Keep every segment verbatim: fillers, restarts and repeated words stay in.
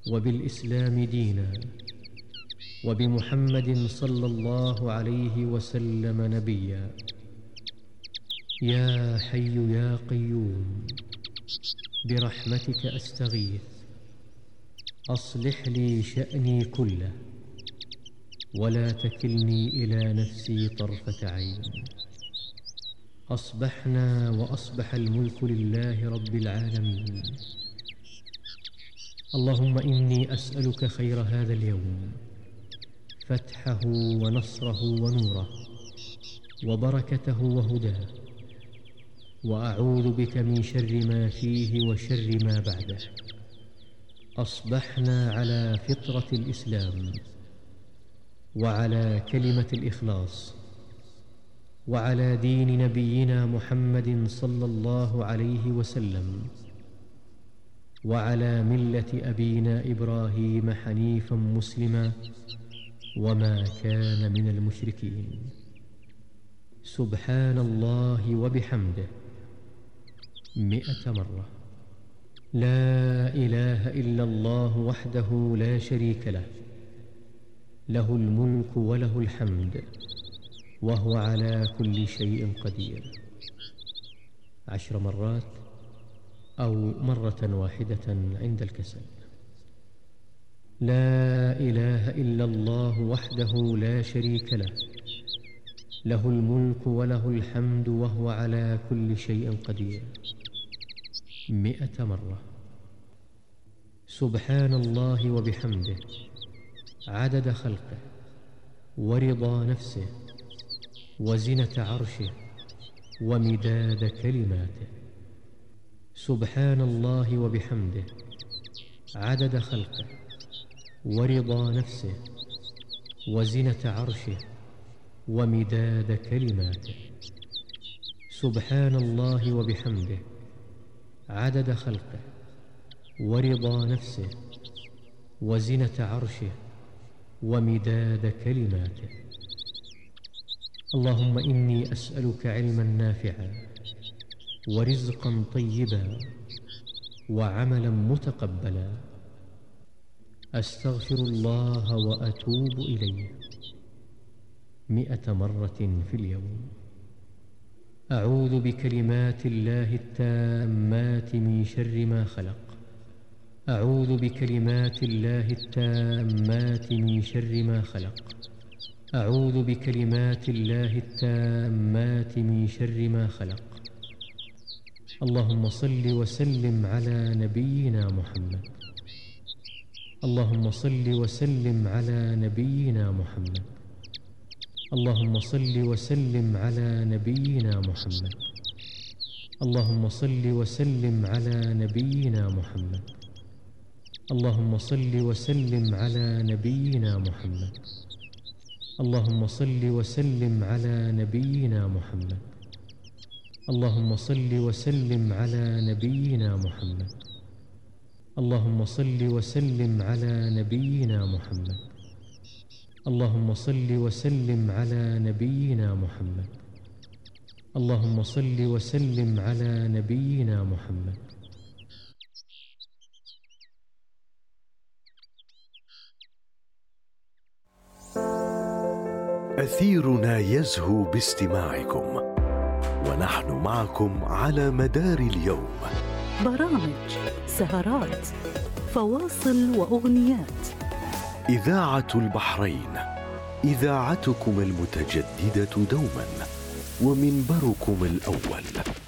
وبالإسلام دينا، وبمحمد صلى الله عليه وسلم نبيا. يا حي يا قيوم برحمتك أستغيث، أصلح لي شأني كله ولا تكلني إلى نفسي طرفة عين. أصبحنا وأصبح الملك لله رب العالمين. اللهم إني أسألك خير هذا اليوم، فتحه ونصره ونوره وبركته وهداه، وأعوذ بك من شر ما فيه وشر ما بعده. أصبحنا على فطرة الإسلام، وعلى كلمة الإخلاص، وعلى دين نبينا محمد صلى الله عليه وسلم، وعلى ملة أبينا إبراهيم حنيفا مسلما وما كان من المشركين. سبحان الله وبحمده مئة مرة. لا إله إلا الله وحده لا شريك له، له الملك وله الحمد وهو على كل شيء قدير. عشر مرات أو مرة واحدة عند الكسل. لا إله إلا الله وحده لا شريك له، له الملك وله الحمد وهو على كل شيء قدير. مئة مرة. سبحان الله وبحمده عدد خلقه ورضا نفسه وزنة عرشه ومداد كلماته. سبحان الله وبحمده عدد خلقه ورضا نفسه وزنة عرشه ومداد كلماته. سبحان الله وبحمده عدد خلقه ورضا نفسه وزنة عرشه ومداد كلماته. اللهم إني أسألك علما نافعا ورزقا طيبا وعملا متقبلا. أستغفر الله وأتوب إليه مئة مرة في اليوم. أعوذ بكلمات الله التامات من شر ما خلق. أعوذ بكلمات الله التامات من شر ما خلق. أعوذ بكلمات الله التامات من شر ما خلق. اللهم صل وسلم على نبينا محمد. اللهم صل وسلم على نبينا محمد. اللهم صل وسلم على نبينا محمد. اللهم صل وسلم على نبينا محمد. اللهم صل وسلم على نبينا محمد. اللهم صل وسلم على نبينا محمد. اللهم صل وسلم على نبينا محمد. اللهم صل وسلم على نبينا محمد. اللهم صل وسلم على نبينا محمد. اللهم صل وسلم على نبينا محمد. أثيرنا يزهو باستماعكم، ونحن معكم على مدار اليوم. برامج، سهرات، فواصل وأغنيات. إذاعة البحرين، إذاعتكم المتجددة دوما ومنبركم الأول.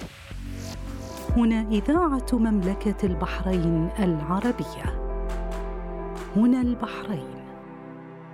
هنا إذاعة مملكة البحرين العربية. هنا البحرين.